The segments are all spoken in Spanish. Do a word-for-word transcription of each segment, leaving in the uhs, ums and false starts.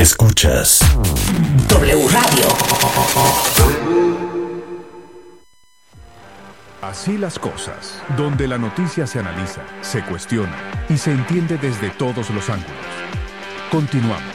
Escuchas W Radio. Así las cosas, donde la noticia se analiza, se cuestiona y se entiende desde todos los ángulos. Continuamos.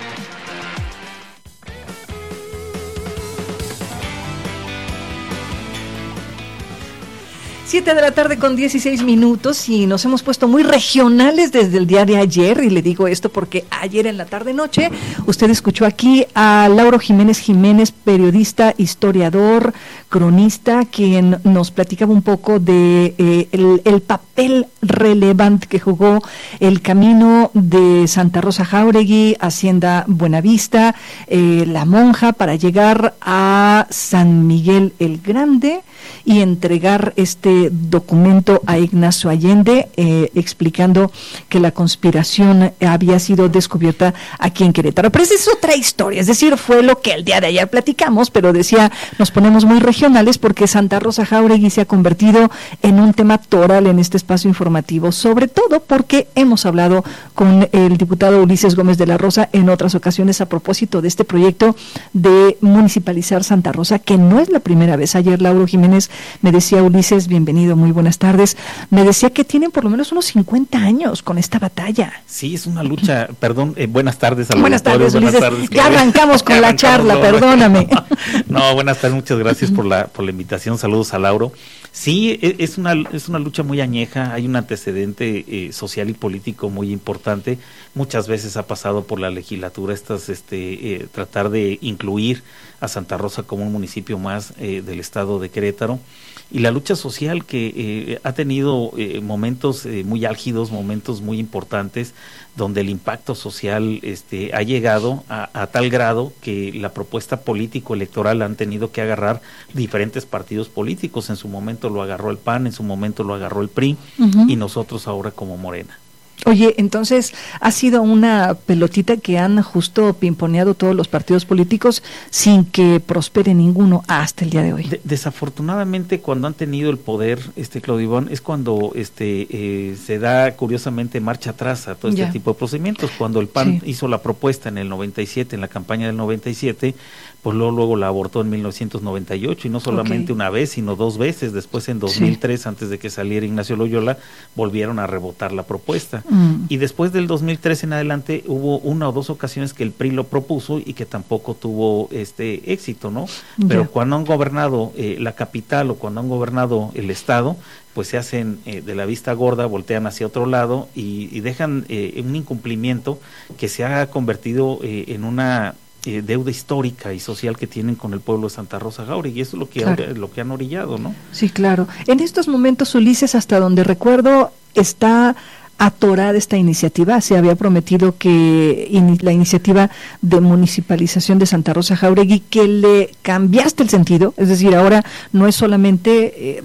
Siete de la tarde con dieciséis minutos y nos hemos puesto muy regionales desde el día de ayer, y le digo esto porque ayer en la tarde-noche usted escuchó aquí a Lauro Jiménez Jiménez, periodista, historiador, cronista, quien nos platicaba un poco de eh, el, el papel relevante que jugó el camino de Santa Rosa Jáuregui, Hacienda Buenavista, eh, La Monja, para llegar a San Miguel el Grande y entregar este documento a Ignacio Allende, eh, explicando que la conspiración había sido descubierta aquí en Querétaro. Pero esa es otra historia, es decir, fue lo que el día de ayer platicamos, pero decía, nos ponemos muy regionales porque Santa Rosa Jáuregui se ha convertido en un tema toral en este espacio informativo, sobre todo porque hemos hablado con el diputado Ulises Gómez de la Rosa en otras ocasiones a propósito de este proyecto de municipalizar Santa Rosa, que no es la primera vez. Ayer Lauro Jiménez me decía, Ulises, bienvenido, muy buenas tardes, me decía que tienen por lo menos unos cincuenta años con esta batalla. Sí, es una lucha, perdón, eh, buenas tardes a Buenas tardes, Ulises, buenas tardes, ya arrancamos con ya la arrancamos, charla, no, perdóname. No, buenas tardes, muchas gracias por la por la invitación, saludos a Lauro. Sí, es una es una lucha muy añeja, hay un antecedente eh, social y político muy importante, muchas veces ha pasado por la legislatura estas este eh, tratar de incluir a Santa Rosa como un municipio más eh, del estado de Querétaro, y la lucha social que eh, ha tenido eh, momentos eh, muy álgidos, momentos muy importantes, donde el impacto social este ha llegado a, a tal grado que la propuesta político-electoral han tenido que agarrar diferentes partidos políticos. En su momento lo agarró el P A N, en su momento lo agarró el P R I, uh-huh. y nosotros ahora como Morena. Oye, entonces ha sido una pelotita que han justo pimponeado todos los partidos políticos sin que prospere ninguno hasta el día de hoy. De, desafortunadamente, cuando han tenido el poder, este Claudio Iván, es cuando este eh, se da curiosamente marcha atrás a todo este ya. tipo de procedimientos. Cuando el P A N sí. hizo la propuesta en el noventa y siete, en la campaña del noventa y siete, pues luego, luego la abortó en mil novecientos noventa y ocho, y no solamente okay. una vez, sino dos veces. Después en dos mil tres, sí. antes de que saliera Ignacio Loyola, volvieron a rebotar la propuesta. Mm. Y después del dos mil tres en adelante hubo una o dos ocasiones que el P R I lo propuso y que tampoco tuvo este éxito, ¿no? Yeah. Pero cuando han gobernado eh, la capital o cuando han gobernado el estado, pues se hacen eh, de la vista gorda, voltean hacia otro lado y, y dejan eh, un incumplimiento que se ha convertido eh, en una Eh, deuda histórica y social que tienen con el pueblo de Santa Rosa Jáuregui, y eso es lo que, claro. ha, lo que han orillado, ¿no? Sí, claro. En estos momentos, Ulises, hasta donde recuerdo, está atorada esta iniciativa. Se había prometido que in, la iniciativa de municipalización de Santa Rosa Jáuregui, que le cambiaste el sentido, es decir, ahora no es solamente eh,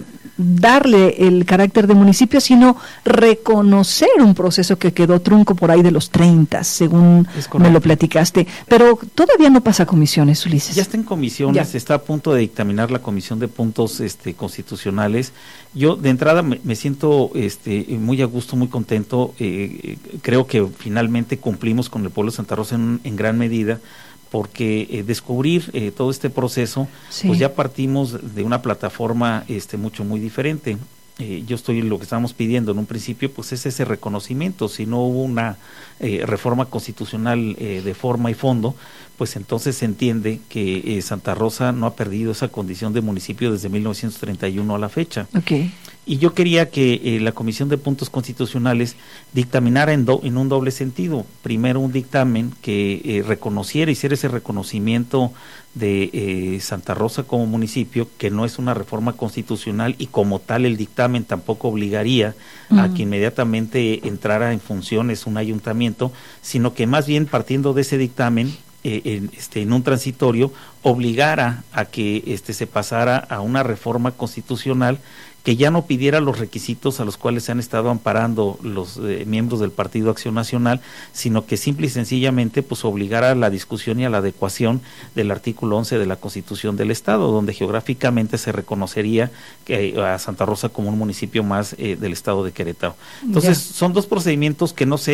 darle el carácter de municipio, sino reconocer un proceso que quedó trunco por ahí de los treinta, según me lo platicaste, pero todavía no pasa a comisiones, Ulises. Ya está en comisiones, ya. está a punto de dictaminar la Comisión de Puntos este, Constitucionales. Yo de entrada me, me siento este, muy a gusto, muy contento, eh, creo que finalmente cumplimos con el pueblo de Santa Rosa en, en gran medida, porque eh, descubrir eh, todo este proceso, sí. pues ya partimos de una plataforma este mucho muy diferente. Eh, yo estoy, lo que estábamos pidiendo en un principio, pues es ese reconocimiento. Si no hubo una eh, reforma constitucional eh, de forma y fondo, pues entonces se entiende que eh, Santa Rosa no ha perdido esa condición de municipio desde mil novecientos treinta y uno a la fecha. Okay. Y yo quería que eh, la Comisión de Puntos Constitucionales dictaminara en, do, en un doble sentido. Primero, un dictamen que eh, reconociera, hiciera ese reconocimiento de eh, Santa Rosa como municipio, que no es una reforma constitucional, y como tal el dictamen tampoco obligaría uh-huh. a que inmediatamente entrara en funciones un ayuntamiento, sino que más bien partiendo de ese dictamen, eh, en, este, en un transitorio, obligara a que este, se pasara a una reforma constitucional que ya no pidiera los requisitos a los cuales se han estado amparando los eh, miembros del Partido Acción Nacional, sino que simple y sencillamente pues obligara a la discusión y a la adecuación del artículo once de la Constitución del Estado, donde geográficamente se reconocería que, eh, a Santa Rosa como un municipio más eh, del Estado de Querétaro. Entonces, ya. son dos procedimientos que no sé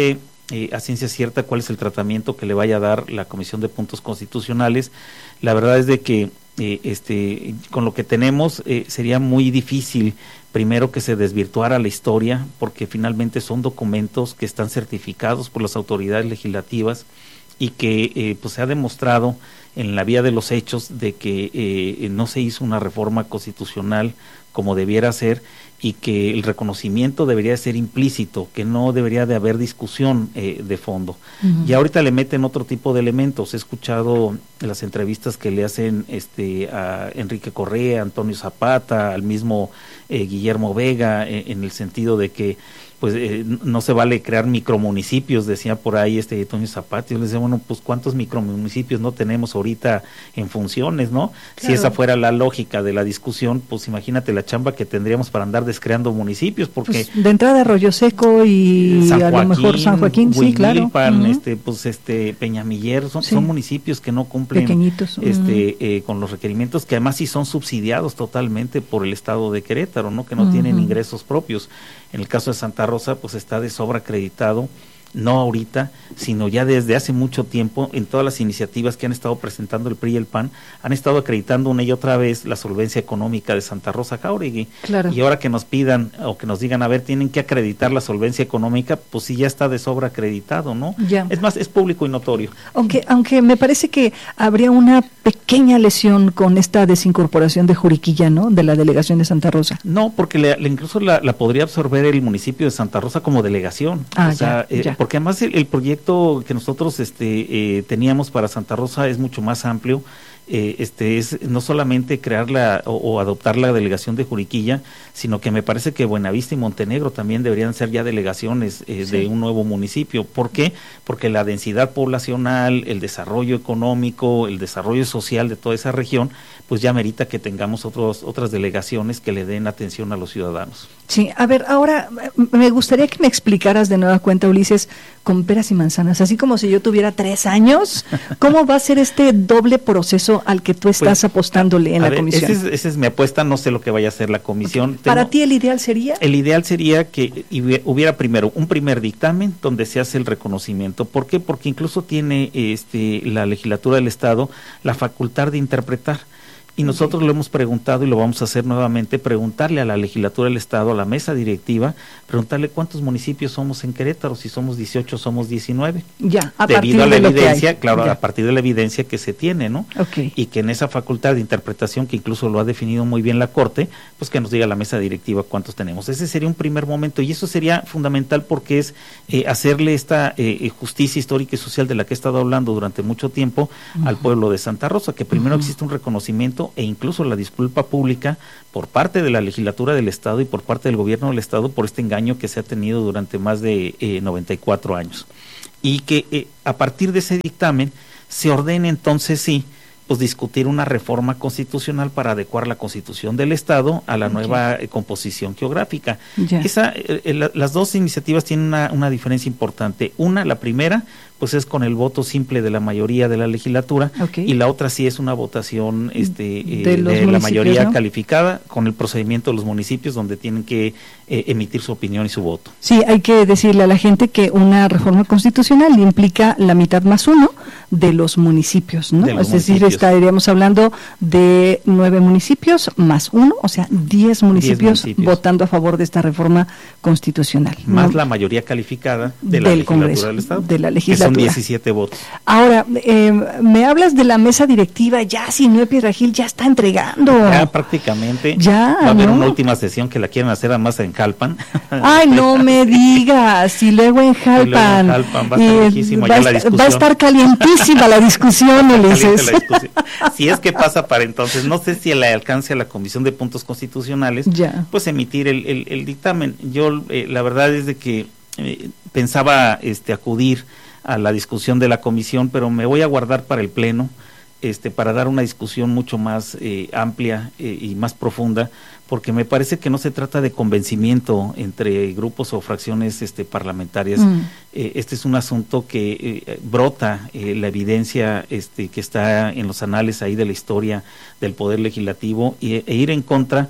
eh, a ciencia cierta cuál es el tratamiento que le vaya a dar la Comisión de Puntos Constitucionales. La verdad es de que eh, este con lo que tenemos eh, sería muy difícil primero que se desvirtuara la historia, porque finalmente son documentos que están certificados por las autoridades legislativas y que eh, pues se ha demostrado en la vía de los hechos de que eh, no se hizo una reforma constitucional como debiera ser, y que el reconocimiento debería ser implícito, que no debería de haber discusión eh, de fondo. Uh-huh. Y ahorita le meten otro tipo de elementos. He escuchado las entrevistas que le hacen este a Enrique Correa, a Antonio Zapata, al mismo eh, Guillermo Vega, eh, en el sentido de que pues eh, no se vale crear micromunicipios, decía por ahí este Antonio Zapata. Yo les decía, bueno, pues ¿cuántos micromunicipios no tenemos ahorita en funciones, no? Claro. Si esa fuera la lógica de la discusión, pues imagínate la chamba que tendríamos para andar descreando municipios, porque pues de entrada Arroyo Seco y San Joaquín, a lo mejor San Joaquín, Huimilpan, sí, claro. Uh-huh. este, pues este Peñamiller, son, sí. son municipios que no cumplen pequeñitos, este uh-huh. eh, con los requerimientos, que además sí son subsidiados totalmente por el estado de Querétaro, ¿no? Que no uh-huh. tienen ingresos propios. En el caso de Santa Rosa, pues está de sobra acreditado, no ahorita, sino ya desde hace mucho tiempo, en todas las iniciativas que han estado presentando el P R I y el P A N, han estado acreditando una y otra vez la solvencia económica de Santa Rosa Jáuregui. Claro. Y ahora que nos pidan o que nos digan, a ver, tienen que acreditar la solvencia económica, pues sí ya está de sobra acreditado, ¿no? Ya. Es más, es público y notorio. Aunque, aunque me parece que habría una pequeña lesión con esta desincorporación de Juriquilla, ¿no? De la delegación de Santa Rosa. No, porque le, le incluso la, la podría absorber el municipio de Santa Rosa como delegación. Ah, o sea, ya, eh, ya. Porque además el, el proyecto que nosotros este eh, teníamos para Santa Rosa es mucho más amplio. Eh, este es no solamente crear la o, o adoptar la delegación de Juriquilla, sino que me parece que Buenavista y Montenegro también deberían ser ya delegaciones eh, sí. de un nuevo municipio. ¿Por qué? Porque la densidad poblacional, el desarrollo económico, el desarrollo social de toda esa región, pues ya merita que tengamos otros otras delegaciones que le den atención a los ciudadanos. Sí, a ver, ahora me gustaría que me explicaras de nueva cuenta, Ulises, con peras y manzanas, así como si yo tuviera tres años, ¿cómo va a ser este doble proceso al que tú estás pues, apostándole en la ver, comisión? Esa es, esa es mi apuesta, no sé lo que vaya a hacer la comisión. Okay. ¿Para Tengo, ti el ideal sería? El ideal sería que hubiera primero un primer dictamen donde se hace el reconocimiento. ¿Por qué? Porque incluso tiene este la legislatura del Estado la facultad de interpretar. Y nosotros okay. lo hemos preguntado y lo vamos a hacer nuevamente, preguntarle a la legislatura del Estado, a la mesa directiva, preguntarle cuántos municipios somos en Querétaro, si somos dieciocho, somos diecinueve. Ya, a Debido a la de evidencia, claro, ya. a partir de la evidencia que se tiene, ¿no? Okay. Y que en esa facultad de interpretación, que incluso lo ha definido muy bien la Corte, pues que nos diga la mesa directiva cuántos tenemos. Ese sería un primer momento y eso sería fundamental porque es eh, hacerle esta eh, justicia histórica y social de la que he estado hablando durante mucho tiempo uh-huh. al pueblo de Santa Rosa, que primero uh-huh. existe un reconocimiento e incluso la disculpa pública por parte de la legislatura del Estado y por parte del gobierno del Estado por este engaño que se ha tenido durante más de eh, noventa y cuatro años. Y que eh, a partir de ese dictamen se ordene entonces sí, pues discutir una reforma constitucional para adecuar la Constitución del Estado a la okay. nueva eh, composición geográfica. Yeah. Esa, eh, la, las dos iniciativas tienen una, una diferencia importante. Una, la primera, pues es con el voto simple de la mayoría de la legislatura okay. y la otra sí es una votación este eh, de, de la mayoría ¿no? calificada con el procedimiento de los municipios donde tienen que eh, emitir su opinión y su voto. Sí, hay que decirle a la gente que una reforma constitucional implica la mitad más uno de los municipios, ¿no? De los es decir, municipios. estaríamos hablando de nueve municipios más uno, o sea, diez municipios, diez municipios. votando a favor de esta reforma constitucional. Más ¿no? la mayoría calificada de la del legislatura Congreso, del Estado. De la legislatura. Son diecisiete votos. Ahora, eh, me hablas de la mesa directiva, ya Sinue Piedra Gil ya está entregando. Ya prácticamente. Ya, va a haber ¿no? una última sesión que la quieren hacer además en Jalpan. Ay, no me digas, y luego en Jalpan. Y luego en Jalpan va a estar riquísimo va, ya la discusión. Va a estar calientísima la discusión, Ulises. La discusión. Si es que pasa para entonces, no sé si le alcance a la Comisión de Puntos Constitucionales, ya. pues emitir el, el, el dictamen. Yo, eh, la verdad es de que eh, pensaba este acudir a la discusión de la comisión, pero me voy a guardar para el pleno, este, para dar una discusión mucho más eh, amplia eh, y más profunda, porque me parece que no se trata de convencimiento entre grupos o fracciones este, parlamentarias. Mm. Eh, este es un asunto que eh, brota eh, la evidencia este, que está en los anales ahí de la historia del Poder Legislativo y, e ir en contra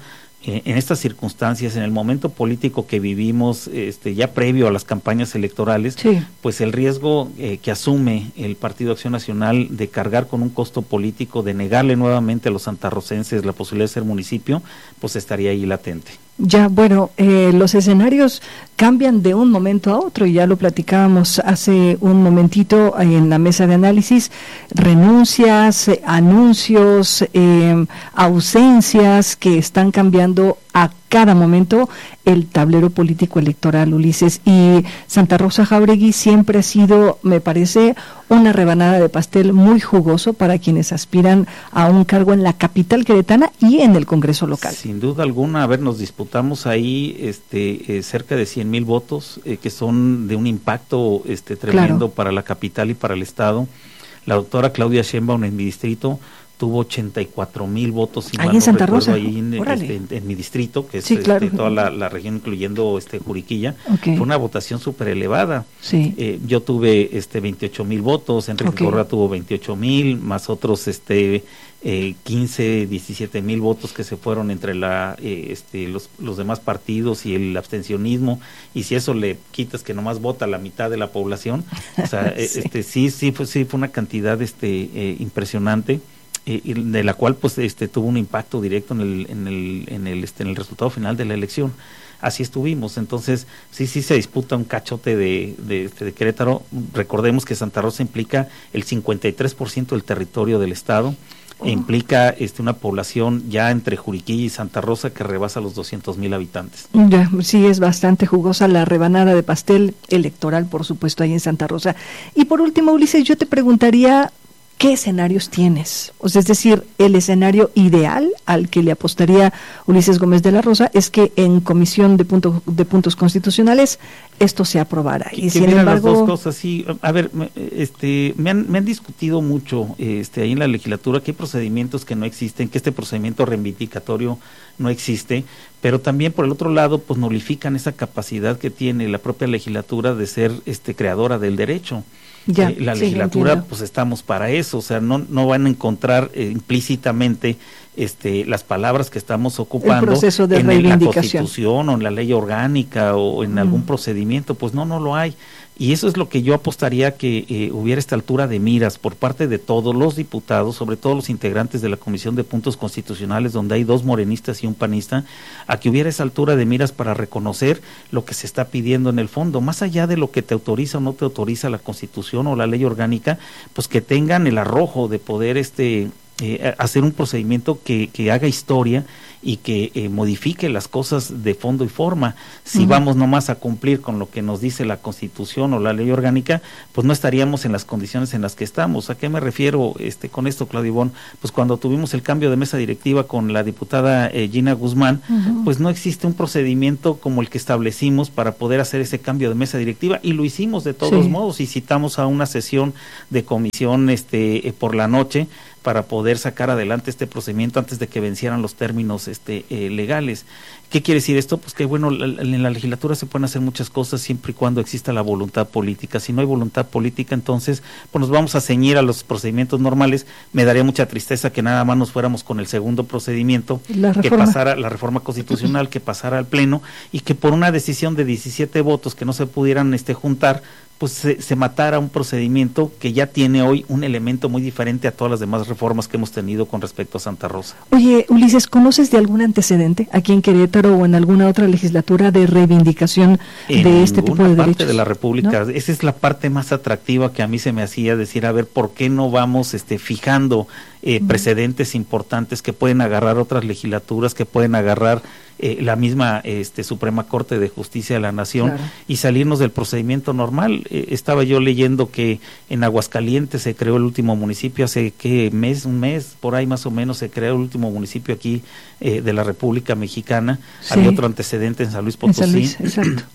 eh, en estas circunstancias, en el momento político que vivimos, este, ya previo a las campañas electorales, sí. pues el riesgo eh, que asume el Partido Acción Nacional de cargar con un costo político, de negarle nuevamente a los santarrocenses la posibilidad de ser municipio, pues estaría ahí latente. Ya, bueno, eh, los escenarios cambian de un momento a otro, y ya lo platicábamos hace un momentito en la mesa de análisis: renuncias, eh, anuncios, eh, ausencias que están cambiando a cada momento el tablero político electoral, Ulises. Y Santa Rosa Jáuregui siempre ha sido, me parece, una rebanada de pastel muy jugoso para quienes aspiran a un cargo en la capital queretana y en el Congreso local. Sin duda alguna. A ver, nos disputamos ahí este eh, cerca de cien mil votos, eh, que son de un impacto este tremendo, claro, para la capital y para el estado. La doctora Claudia Sheinbaum en mi distrito tuvo ochenta y cuatro mil votos, si ahí mal en no Santa recuerdo, Rosa, ahí en, este, en, en mi distrito, que es sí, claro, este, toda la, la región, incluyendo este Juriquilla. Okay. Fue una votación súper elevada. Sí. Eh, yo tuve este veintiocho mil votos, Enrique okay. Correa tuvo veintiocho mil, más otros este eh, quince, diecisiete mil votos que se fueron entre la eh, este los, los demás partidos y el abstencionismo. Y si eso le quitas que nomás vota la mitad de la población, o sea, sí. este sí, sí fue, sí fue una cantidad este eh, impresionante. Eh, de la cual pues este tuvo un impacto directo en el en el en el este en el resultado final de la elección. Así estuvimos. Entonces sí sí se disputa un cachote de de, de, de Querétaro. Recordemos que Santa Rosa implica el cincuenta y tres por ciento del territorio del estado. Oh. E implica este una población ya entre Juriquilla y Santa Rosa que rebasa los doscientos mil habitantes. Ya, sí, es bastante jugosa la rebanada de pastel electoral, por supuesto, ahí en Santa Rosa. Y por último, Ulises, yo te preguntaría, ¿qué escenarios tienes? O sea, es decir, el escenario ideal al que le apostaría Ulises Gómez de la Rosa es que en Comisión de, punto, de Puntos Constitucionales esto se aprobara. Y sin embargo, las dos cosas, sí. A ver, este, me han, me han discutido mucho este, ahí en la legislatura que hay procedimientos que no existen, que este procedimiento reivindicatorio no existe, pero también por el otro lado, pues nulifican esa capacidad que tiene la propia legislatura de ser este, creadora del derecho. Ya, eh, la sí, legislatura pues estamos para eso, o sea, no no van a encontrar eh, implícitamente este las palabras que estamos ocupando de en la Constitución o en la ley orgánica o en mm. algún procedimiento, pues no, no lo hay. Y eso es lo que yo apostaría que eh, hubiera esta altura de miras por parte de todos los diputados, sobre todo los integrantes de la Comisión de Puntos Constitucionales, donde hay dos morenistas y un panista, a que hubiera esa altura de miras para reconocer lo que se está pidiendo en el fondo, más allá de lo que te autoriza o no te autoriza la Constitución o la ley orgánica, pues que tengan el arrojo de poder este eh, hacer un procedimiento que, que haga historia y que eh, modifique las cosas de fondo y forma. Si uh-huh. vamos nomás a cumplir con lo que nos dice la Constitución o la ley orgánica, pues no estaríamos en las condiciones en las que estamos. ¿A qué me refiero este con esto, Claudio Ivonne? Pues cuando tuvimos el cambio de mesa directiva con la diputada eh, Gina Guzmán, uh-huh. pues no existe un procedimiento como el que establecimos para poder hacer ese cambio de mesa directiva, y lo hicimos de todos sí. modos, y citamos a una sesión de comisión este eh, por la noche para poder sacar adelante este procedimiento antes de que vencieran los términos este eh, legales. ¿Qué quiere decir esto? Pues que bueno, la, la, en la legislatura se pueden hacer muchas cosas siempre y cuando exista la voluntad política. Si no hay voluntad política, entonces pues nos vamos a ceñir a los procedimientos normales. Me daría mucha tristeza que nada más nos fuéramos con el segundo procedimiento, que pasara la reforma constitucional, que pasara al pleno, y que por una decisión de diecisiete votos que no se pudieran este juntar, pues se, se matara un procedimiento que ya tiene hoy un elemento muy diferente a todas las demás reformas que hemos tenido con respecto a Santa Rosa. Oye, Ulises, ¿conoces de algún antecedente aquí en Querétaro o en alguna otra legislatura de reivindicación en de este tipo de derechos? En parte de la República, ¿no? Esa es la parte más atractiva que a mí se me hacía decir, a ver, ¿por qué no vamos este fijando eh, uh-huh. precedentes importantes que pueden agarrar otras legislaturas, que pueden agarrar eh, la misma este Suprema Corte de Justicia de la Nación, claro, y salirnos del procedimiento normal? Eh, estaba yo leyendo que en Aguascalientes se creó el último municipio hace qué mes, un mes, por ahí más o menos se creó el último municipio aquí eh, de la República Mexicana. Sí. Había otro antecedente en San Luis Potosí. En San Luis, exacto.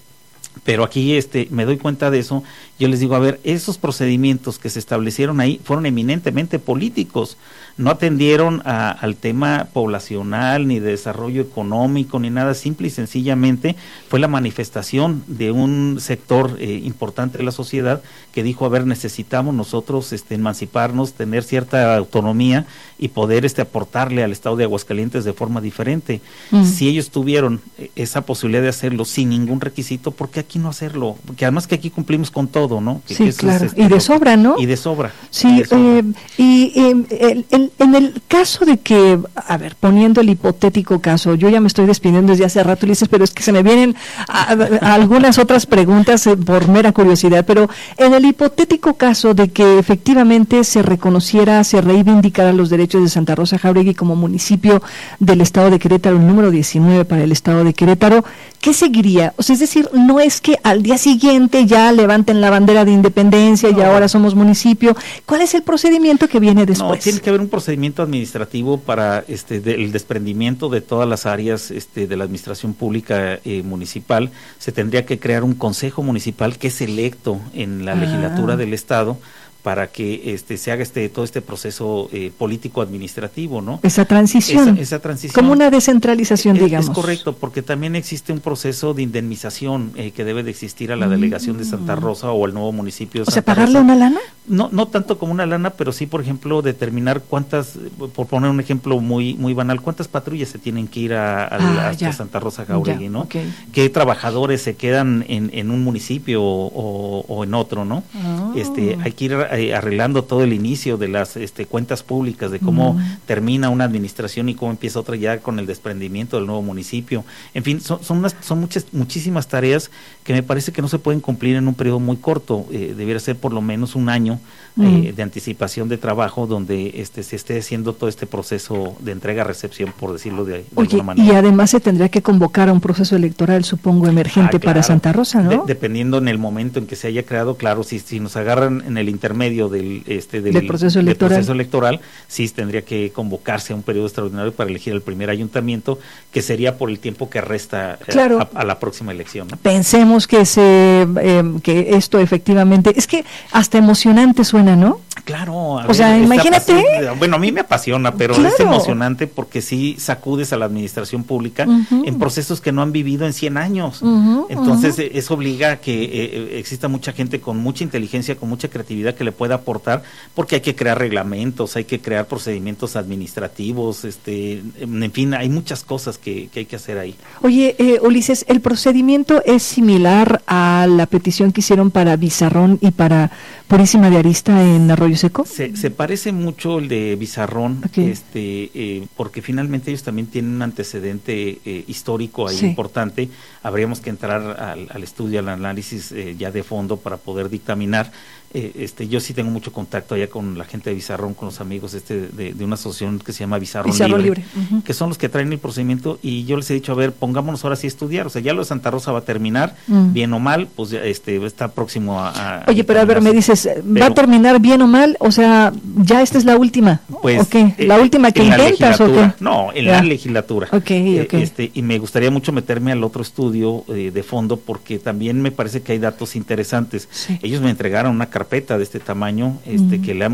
Pero aquí este me doy cuenta de eso, yo les digo, a ver, esos procedimientos que se establecieron ahí fueron eminentemente políticos, no atendieron a, al tema poblacional, ni de desarrollo económico, ni nada, simple y sencillamente fue la manifestación de un sector eh, importante de la sociedad que dijo, a ver, necesitamos nosotros este, emanciparnos, tener cierta autonomía y poder este aportarle al Estado de Aguascalientes de forma diferente. Mm. Si ellos tuvieron esa posibilidad de hacerlo sin ningún requisito, ¿por qué aquí no hacerlo? Porque además que aquí cumplimos con todo, ¿no? Que, sí, que claro, es, este, y de sobra, ¿no? Y de sobra. Sí, de sobra. Eh, y eh, el, el, en el caso de que, a ver, poniendo el hipotético caso, yo ya me estoy despidiendo desde hace rato, Ulises, pero es que se me vienen a, a algunas otras preguntas eh, por mera curiosidad, pero en el hipotético caso de que efectivamente se reconociera, se reivindicara los derechos de Santa Rosa Jáuregui como municipio del Estado de Querétaro, el número diecinueve para el Estado de Querétaro, ¿qué seguiría? O sea, es decir, no es que al día siguiente ya levanten la bandera de independencia no. y ahora somos municipio. ¿Cuál es el procedimiento que viene después? No, tiene que haber un procedimiento administrativo para este de, el desprendimiento de todas las áreas este, de la administración pública eh, municipal. Se tendría que crear un consejo municipal que es electo en la ah. legislatura del Estado para que este se haga este todo este proceso eh, político administrativo, ¿no? Esa transición. Esa, esa transición. Como una descentralización, es, digamos. Es correcto, porque también existe un proceso de indemnización eh, que debe de existir a la mm. delegación de Santa Rosa o al nuevo municipio de Santa Rosa. O sea, ¿pagarle una lana? No, no tanto como una lana, pero sí, por ejemplo, determinar cuántas, por poner un ejemplo muy muy banal, cuántas patrullas se tienen que ir a, a, ah, hasta Santa Rosa Jáuregui, ¿no? Okay. ¿Qué trabajadores se quedan en, en un municipio o, o en otro, ¿no? Oh. Este, hay que ir eh, arreglando todo el inicio de las este, cuentas públicas, de cómo mm. termina una administración y cómo empieza otra ya con el desprendimiento del nuevo municipio. En fin, son son, unas, son muchas muchísimas tareas que me parece que no se pueden cumplir en un periodo muy corto. Eh, debiera ser por lo menos un año mm. eh, de anticipación de trabajo donde este se esté haciendo todo este proceso de entrega-recepción, por decirlo de, de Oye, alguna manera. Y además se tendría que convocar a un proceso electoral, supongo, emergente ah, claro. para Santa Rosa, ¿no? De, dependiendo en el momento en que se haya creado, claro, si, si nos agarran en el intermedio del este del, del, proceso, del electoral. proceso electoral, sí tendría que convocarse a un periodo extraordinario para elegir el primer ayuntamiento, que sería por el tiempo que resta claro. a, a la próxima elección, ¿no? Pensemos que se eh, que esto efectivamente, es que hasta emocionante suena, ¿no? Claro. O ver, sea, imagínate. Bueno, a mí me apasiona, pero claro. es emocionante porque sí sacudes a la administración pública uh-huh. en procesos que no han vivido en cien años. Uh-huh, Entonces, uh-huh. eso obliga a que eh, exista mucha gente con mucha inteligencia, con mucha creatividad que le pueda aportar, porque hay que crear reglamentos, hay que crear procedimientos administrativos, este, en fin, hay muchas cosas que, que hay que hacer ahí. Oye, eh, Ulises, ¿el procedimiento es similar a la petición que hicieron para Bizarrón y para Purísima de Arista en Arroyo Seco? Se, se parece mucho el de Bizarrón, okay. este, eh, porque finalmente ellos también tienen un antecedente eh, histórico ahí sí. importante. Habríamos que entrar al, al estudio, al análisis eh, ya de fondo para poder dictaminar. Eh, este, yo sí tengo mucho contacto allá con la gente de Bizarrón, con los amigos este de, de una asociación que se llama Bizarrón, Bizarrón Libre, Libre. Uh-huh. que son los que traen el procedimiento, y yo les he dicho, a ver, pongámonos ahora sí a estudiar, o sea, ya lo de Santa Rosa va a terminar, uh-huh. bien o mal, pues ya este está próximo a... a Oye, pero a ver, me dices, pero, ¿va a terminar bien o mal? O sea, ya esta es la última, pues, ¿o qué? ¿La eh, última que intentas o qué? No, en ya. la legislatura. Okay, eh, okay. Este, y me gustaría mucho meterme al otro estudio eh, de fondo, porque también me parece que hay datos interesantes. Sí. Ellos me entregaron una carpeta de este tamaño, este, uh-huh. que le han